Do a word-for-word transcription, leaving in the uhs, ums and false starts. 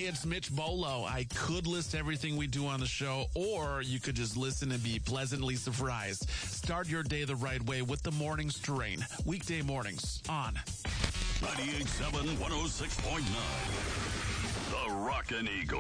Hey, it's Mitch Bolo. I could list everything we do on the show, or you could just listen and be pleasantly surprised. Start your day the right way with the Mornings Terrain. Weekday mornings on ninety-eight point seven, one oh six point nine. The Rockin' Eagle.